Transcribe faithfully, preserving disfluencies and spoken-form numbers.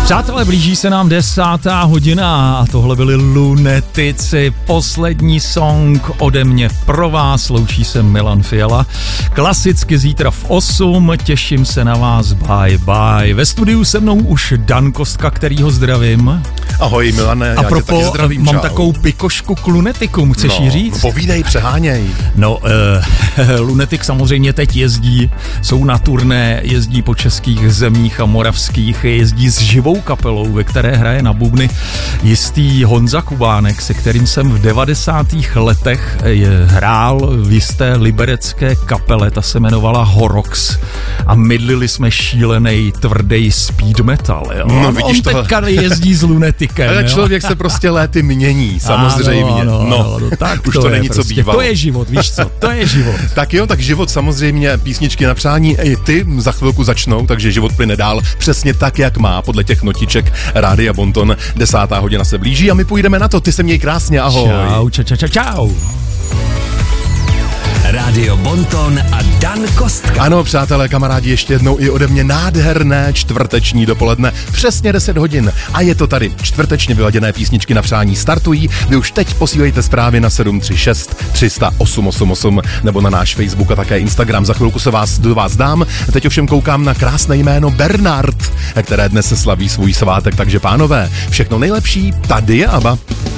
Přátelé, blíží se nám desátá hodina a tohle byli Lunetici. Poslední song ode mě pro vás, loučí se Milan Fiala. Klasicky zítra v osm, těším se na vás, bye bye. Ve studiu se mnou už Dan Kostka, kterýho zdravím. Ahoj Milane, já propos, tě taky zdravím, mám čau. takovou pikošku k lunetikům, chceš no, jí říct? No povídej, přeháněj. No, uh, Lunetik samozřejmě teď jezdí, jsou na turné, jezdí po českých zemích a moravských, jezdí s živou kapelou, ve které hraje na bubny jistý Honza Kubánek, se kterým jsem v devadesátých letech hrál v jisté liberecké kapele, ta se jmenovala Horox a mydlili jsme šílený, tvrdý speed metal. Jo? No, On vidíš teďka jezdí s Lunetikem. Ale jo? člověk se prostě léty mění, samozřejmě. Ano, ano, no, ano, tak už to, to je není prostě, co bývalo. To je život, víš co, to je život. Tak jo, tak život samozřejmě, písničky na přání, i ty za chvilku začnou, takže život plyne dál přesně tak, jak má, podle těch notiček Rádia Bonton. Desátá hodina se blíží a my půjdeme na to, ty se měj krásně, ahoj. Čau, čau, čau, čau, čau. Rádio Bonton a Dan Kostka. Ano, přátelé, kamarádi, ještě jednou i ode mě nádherné čtvrteční dopoledne, přesně deset hodin a je to tady. Čtvrtečně vyladěné písničky na přání startují. Vy už teď posílejte zprávy na sedm tři šest tři sta osm osm osm nebo na náš Facebook a také Instagram. Za chvilku se vás do vás dám. Teď ovšem koukám na krásné jméno Bernard, které dnes se slaví svůj svátek, takže pánové, všechno nejlepší, tady je ABBA.